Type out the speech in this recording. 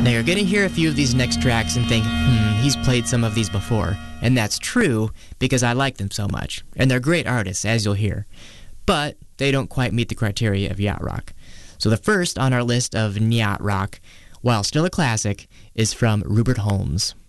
Now you're going to hear a few of these next tracks and think, he's played some of these before. And that's true because I like them so much. And they're great artists, as you'll hear. But they don't quite meet the criteria of yacht rock. So the first on our list of yacht rock, while still a classic, is from Rupert Holmes.